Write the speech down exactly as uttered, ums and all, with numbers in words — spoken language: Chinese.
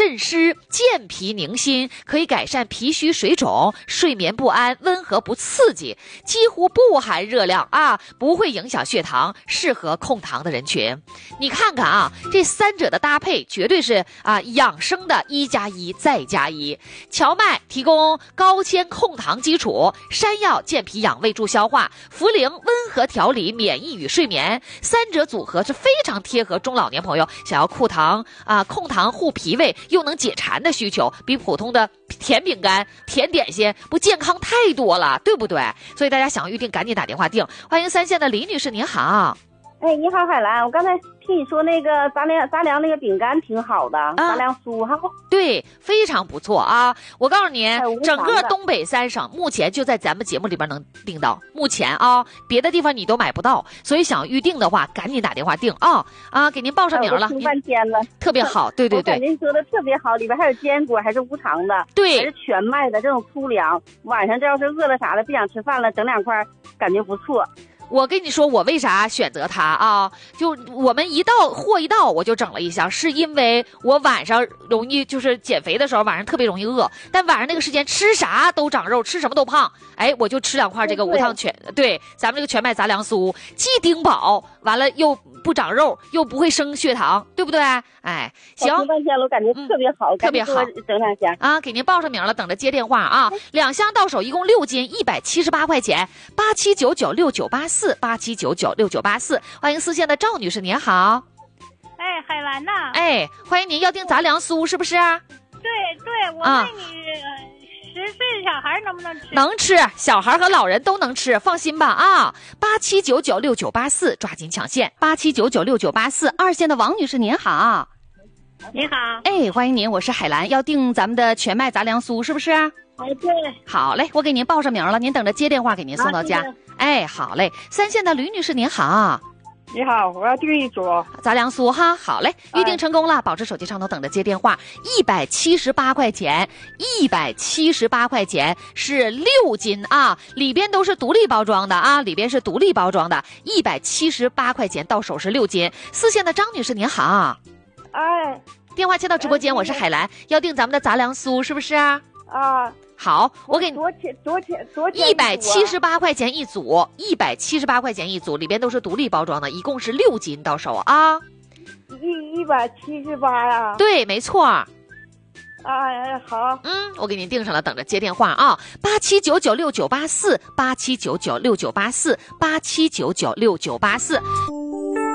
渗湿、健脾宁心，可以改善脾虚水肿、睡眠不安、温和不刺激，几乎不含热量啊，不会影响血糖，适合控糖的人群。你看看啊，这三者的搭配绝对是啊养生的一加一再加一。荞麦提供高纤控糖基础，山药健脾养胃助消化，茯苓温和调理免疫与睡眠，三者组合是非常贴合中老年朋友想要控糖啊控糖护脾胃又能解馋的需求，比普通的甜饼干、甜点心不健康太多了，对不对？所以大家想预定赶紧打电话订。欢迎三线的李女士，您好。 哎，你好，海兰，我刚才听你说那个杂粮杂粮那个饼干挺好的，啊、杂粮酥哈。 对，非常不错啊！我告诉你，整个东北三省目前就在咱们节目里边能订到，目前啊，别的地方你都买不到，所以想预定的话，赶紧打电话订啊啊！给您报上名了， 听半天了， 特别好，对对对， 您说的特别好，里边还有坚果，还是无糖的， 对， 还是全麦的这种粗粮，晚上这要是饿了啥的，不想吃饭了，整两块，感觉不错。 我跟你说，我为啥选择它啊？就我们一到货一到，我就整了一箱，是因为我晚上容易就是减肥的时候，晚上特别容易饿，但晚上那个时间吃啥都长肉，吃什么都胖。哎，我就吃两块这个无糖全，对，咱们这个全麦杂粮酥，既顶饱，完了又不长肉，又不会升血糖，对不对？哎，行， 我半天了，感觉特别好， 嗯、特别好， 整两箱啊，给您报上名了，等着接电话啊。两箱到手，一共六斤，一百七十八块钱，八七九九六九八四。八七九九六九八四，欢迎四线的赵女士，您好。 哎，海兰呐。 哎，欢迎您，要订杂粮酥是不是？ 对对，我问你，十、啊、岁的小孩能不能吃？ 能吃，小孩和老人都能吃，放心吧啊！八七九九六九八四，抓紧抢线。八七九九六九八四，二线的王女士，您好。 你好。 哎，欢迎您，我是海兰，要订咱们的全麦杂粮酥是不是？ 哎，对。 好嘞，我给您报上名了，您等着接电话给您送到家。哎，好嘞，三线的吕女士您好。 你好，我要订一组杂粮酥哈。好嘞，预定成功了，保持手机上头等着接电话。一百七十八块钱，一百七十八块钱是六斤啊，里边都是独立包装的啊，里边是独立包装的，一百七十八块钱到手是六斤。四线的张女士您好。 哎， 电话接到直播间，我是海兰，要订咱们的杂粮酥是不是啊？ 啊。 好，我给你多钱多钱多钱一百七十八块钱一组，一百七十八块钱一组，里边都是独立包装的，一共是六斤到手啊。 一一百七十八呀？ 对，没错。 哎，好， 嗯，我给您订上了，等着接电话啊。八七九九六九八四，八七九九六九八四，八七九九六九八四。